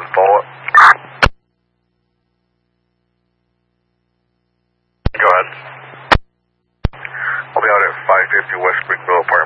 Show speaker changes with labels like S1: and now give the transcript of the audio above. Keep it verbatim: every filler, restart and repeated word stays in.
S1: Follow it. Go ahead. I'll be out at five fifty West Springville Park.